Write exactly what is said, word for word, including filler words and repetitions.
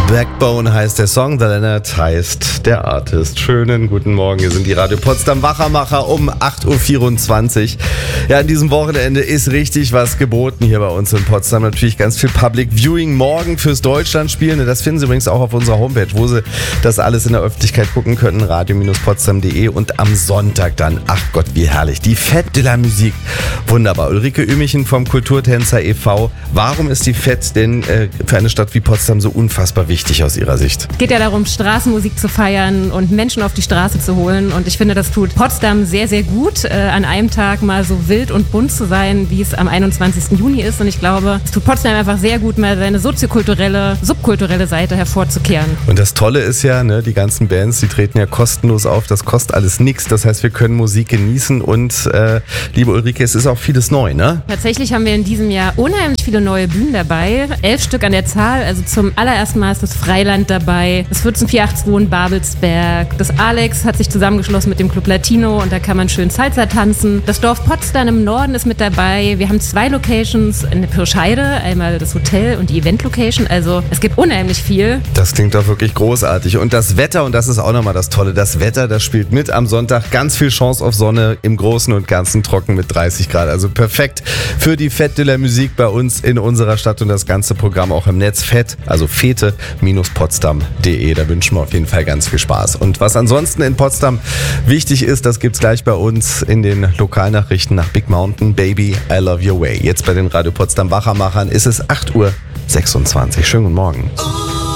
Backbone heißt der Song, The Leonard heißt der Artist. Schönen guten Morgen, hier sind die Radio Potsdam Wachermacher um acht Uhr vierundzwanzig. Ja, an diesem Wochenende ist richtig was geboten hier bei uns in Potsdam. Natürlich ganz viel Public Viewing morgen fürs Deutschlandspiel. Das finden Sie übrigens auch auf unserer Homepage, wo Sie das alles in der Öffentlichkeit gucken können, radio potsdam punkt de. Und am Sonntag dann, ach Gott, wie herrlich, die Fête de la Musique. Wunderbar. Ulrike Ömichen vom Kulturtänzer e V. Warum ist die Fête denn äh, für eine Stadt wie Potsdam so unfassbar wichtig aus Ihrer Sicht? Es geht ja darum, Straßenmusik zu feiern und Menschen auf die Straße zu holen. Und ich finde, das tut Potsdam sehr, sehr gut, äh, an einem Tag mal so wild und bunt zu sein, wie es am einundzwanzigsten Juni ist. Und ich glaube, es tut Potsdam einfach sehr gut, mal seine soziokulturelle, subkulturelle Seite hervorzukehren. Und das Tolle ist ja, ne, die ganzen Bands, die treten ja kostenlos auf. Das kostet alles nichts. Das heißt, wir können Musik genießen. Und äh, liebe Ulrike, es ist auch vieles neu, ne? Tatsächlich haben wir in diesem Jahr unheimlich viele neue Bühnen dabei. Elf Stück an der Zahl. Also zum allerersten Mal ist das Freiland dabei, das vierzehn vier acht zwei in Babelsberg, das Alex hat sich zusammengeschlossen mit dem Club Latino und da kann man schön Salsa tanzen. Das Dorf Potsdam im Norden ist mit dabei. Wir haben zwei Locations in der Pirscheide, einmal das Hotel und die Event-Location, also es gibt unheimlich viel. Das klingt doch wirklich großartig. Und das Wetter, und das ist auch nochmal das Tolle, das Wetter, das spielt mit am Sonntag. Ganz viel Chance auf Sonne, im Großen und Ganzen trocken mit dreißig Grad. Also perfekt für die Fête de la Musique bei uns in unserer Stadt und das ganze Programm auch im Netz. Fête, also Fete potsdam punkt de. Da wünschen wir auf jeden Fall ganz viel Spaß. Und was ansonsten in Potsdam wichtig ist, das gibt's gleich bei uns in den Lokalnachrichten nach Big Mountain. Baby, I love your way. Jetzt bei den Radio Potsdam Wachermachern ist es acht Uhr sechsundzwanzig. Schönen guten Morgen.